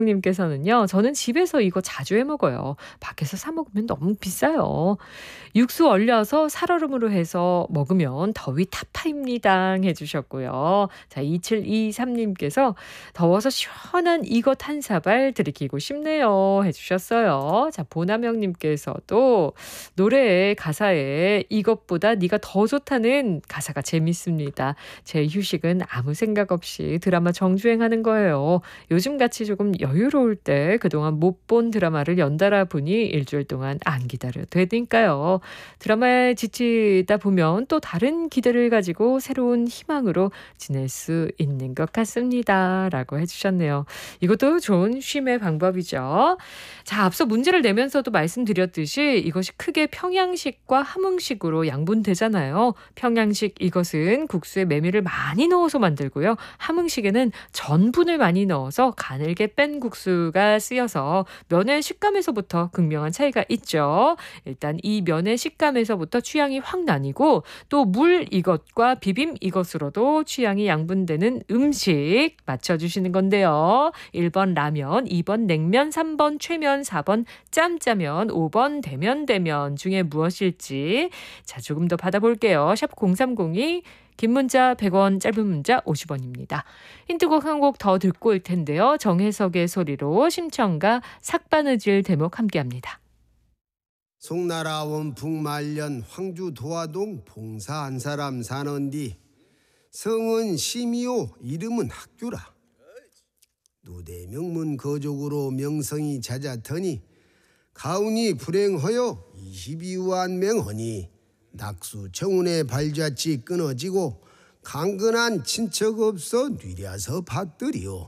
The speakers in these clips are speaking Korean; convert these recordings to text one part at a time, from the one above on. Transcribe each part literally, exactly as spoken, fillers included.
님께서는요. 저는 집에서 이거 자주 해 먹어요. 밖에서 사 먹으면 너무 비싸요. 육수 얼려서 살얼음으로 해서 먹으면 더위 타파입니다. 해주셨고요. 자, 이칠이삼 님께서 더워서 시원한 이것 한 사발 들이키고 싶네요. 해주셨어요. 자, 보남영 님께서도 노래의 가사에 이것보다 네가 더 좋다는 가사가 재밌습니다. 제 휴식은 아무 생각 없이 드라마 정주행하는 거예요. 요즘같이 조금 여유로울 때 그동안 못 본 드라마를 연달아 보니 일주일 동안 안 기다려도 되니까요. 드라마에 지치다 보면 또 다른 기대를 가지고 새로운 희망으로 지낼 수 있는 것 같습니다. 라고 해주셨네요. 이것도 좋은 쉼의 방법이죠. 자, 앞서 문제를 내면서도 말씀드렸듯이 이것이 크게 평양식과 함흥식으로 양분되잖아요. 평양식 이것은 국수에 메밀을 많이 넣어서 만들고요. 함흥식에는 전분을 많이 넣어서 가늘게 뺀 국수가 쓰여서 면의 식감에서부터 극명한 차이가 있죠. 일단 이 면의 식감에서부터 취향이 확 나뉘고 또 물 이것과 비빔 이것으로도 취향이 양분되는 음식 맞춰주시는 건데요. 일 번 라면, 이 번 냉면, 삼 번 최면, 사 번 짬짜면, 오 번 대면대면 중에 무엇일지 자 조금 더 받아볼게요. 샵 공삼공이 긴 문자 백 원, 짧은 문자 오십 원입니다. 힌트곡 한 곡 더 듣고 올 텐데요. 정혜석의 소리로 심청가 삭바느질 대목 함께합니다. 송나라 원풍 말년 황주 도화동 봉사 한 사람 사는디 성은 심이요 이름은 학교라. 누대 명문 거족으로 명성이 잦아더니 가훈이 불행하여 이십이완 명하니 낙수 정운의 발자취 끊어지고 강건한 친척 없어 뉘려서 받들이오.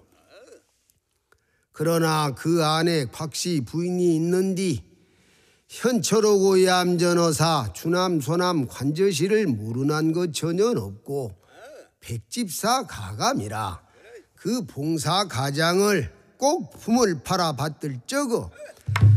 그러나 그 안에 박씨 부인이 있는디 현철오고 얌전어사 주남 소남 관저시를 모르는 것 전혀 없고 백집사 가감이라. 그 봉사 가장을 꼭 품을 팔아 받들 적어